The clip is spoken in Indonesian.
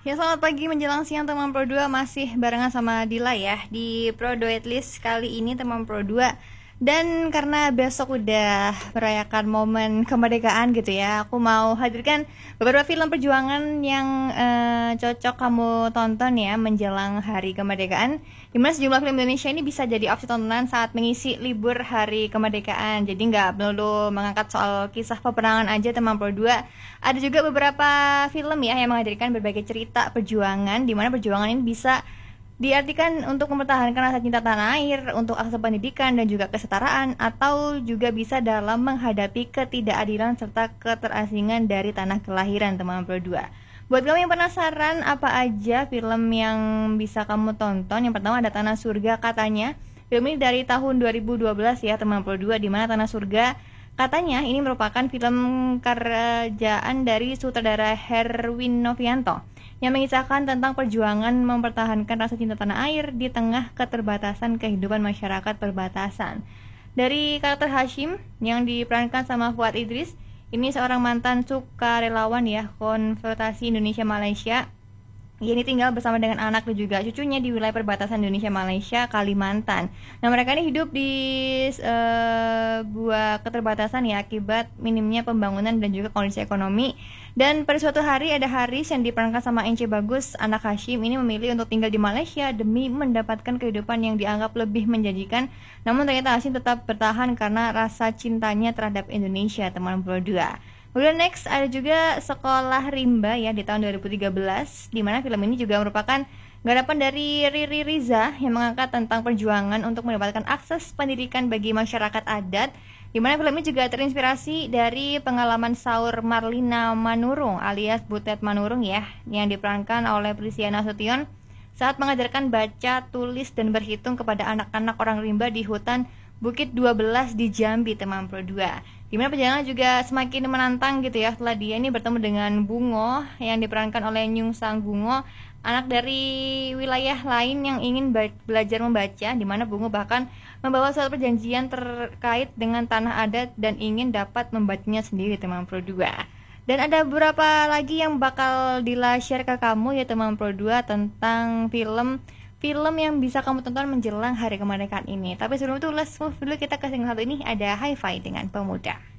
Ya, selamat pagi menjelang siang teman Pro 2, masih barengan sama Dila ya di Pro Duet List kali ini teman Pro 2. Dan karena besok udah merayakan momen kemerdekaan gitu ya, aku mau hadirkan beberapa film perjuangan yang cocok kamu tonton ya menjelang hari kemerdekaan. Dimana sejumlah film Indonesia ini bisa jadi opsi tontonan saat mengisi libur hari kemerdekaan. Jadi nggak perlu mengangkat soal kisah peperangan aja teman Pro 2. Ada juga beberapa film ya yang menghadirkan berbagai cerita perjuangan, di mana perjuangan ini bisa diartikan untuk mempertahankan rasa cinta tanah air, untuk akses pendidikan dan juga kesetaraan, atau juga bisa dalam menghadapi ketidakadilan serta keterasingan dari tanah kelahiran teman Pro 2. Buat kamu yang penasaran apa aja film yang bisa kamu tonton, yang pertama ada Tanah Surga Katanya. Film ini dari tahun 2012 ya teman Pro 2, di mana Tanah Surga Katanya ini merupakan film kerjaan dari sutradara Herwin Novianto yang mengisahkan tentang perjuangan mempertahankan rasa cinta tanah air di tengah keterbatasan kehidupan masyarakat perbatasan. Dari karakter Hashim yang diperankan sama Fuad Idris, ini seorang mantan sukarelawan ya konvertasi Indonesia Malaysia. Ini tinggal bersama dengan anak dan juga cucunya di wilayah perbatasan Indonesia Malaysia Kalimantan. Nah, mereka ini hidup di sebuah keterbatasan ya akibat minimnya pembangunan dan juga kondisi ekonomi. Dan pada suatu hari ada Haris yang diperankan sama Ence Bagus, anak Hashim ini memilih untuk tinggal di Malaysia demi mendapatkan kehidupan yang dianggap lebih menjanjikan. Namun ternyata Hashim tetap bertahan karena rasa cintanya terhadap Indonesia, teman Pro 2. Kemudian next ada juga Sekolah Rimba ya di tahun 2013, di mana film ini juga merupakan garapan dari Riri Riza yang mengangkat tentang perjuangan untuk mendapatkan akses pendidikan bagi masyarakat adat, di mana film ini juga terinspirasi dari pengalaman Saur Marlina Manurung alias Butet Manurung ya, yang diperankan oleh Prisiana Sution saat mengajarkan baca, tulis, dan berhitung kepada anak-anak orang rimba di hutan Bukit 12 di Jambi, teman Pro 2. Dimana perjalanan juga semakin menantang gitu ya setelah dia ini bertemu dengan Bungo yang diperankan oleh Nyung Sang Bungo, anak dari wilayah lain yang ingin belajar membaca, dimana Bungo bahkan membawa suatu perjanjian terkait dengan tanah adat dan ingin dapat membacanya sendiri, teman Pro 2. Dan ada beberapa lagi yang bakal share ke kamu ya teman Pro 2 tentang film yang bisa kamu tonton menjelang hari kemerdekaan ini. Tapi sebelum itu let's move dulu kita ke single satu ini, ada Hi-Fi dengan Pemuda.